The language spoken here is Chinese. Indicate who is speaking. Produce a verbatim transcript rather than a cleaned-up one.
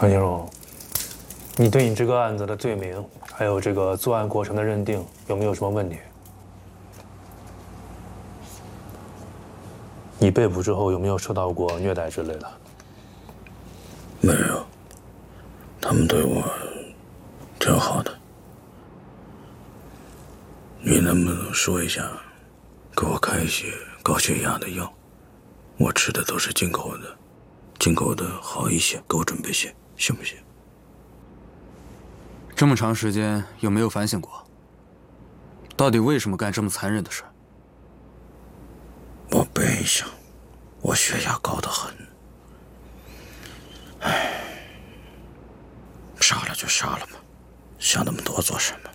Speaker 1: 程金荣，你对你这个案子的罪名，还有这个作案过程的认定，有没有什么问题？你被捕之后有没有受到过虐待之类的？
Speaker 2: 没有，他们对我挺好的。你能不能说一下，给我开一些高血压的药？我吃的都是进口的，进口的好一些，给我准备些，行不行？
Speaker 3: 这么长时间有没有反省过？到底为什么干这么残忍的事？
Speaker 2: 我背想，我血压高得很。唉，杀了就杀了吧，想那么多做什么？